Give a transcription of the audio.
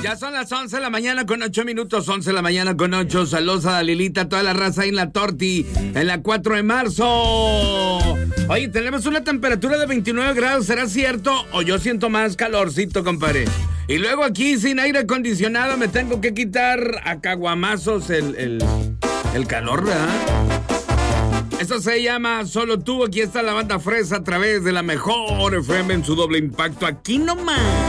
Ya son las 11 de la mañana con 8 minutos, 11 de la mañana con 8. Saludos a Dalilita, toda la raza ahí en la Torti, en la 4 de marzo. Oye, tenemos una temperatura de 29 grados, ¿será cierto? O yo siento más calorcito, compadre. Y luego aquí, sin aire acondicionado, me tengo que quitar a caguamazos el calor, ¿verdad? Esto se llama Solo Tú. Aquí está la banda Fresa a través de la mejor FM en su doble impacto. Aquí nomás.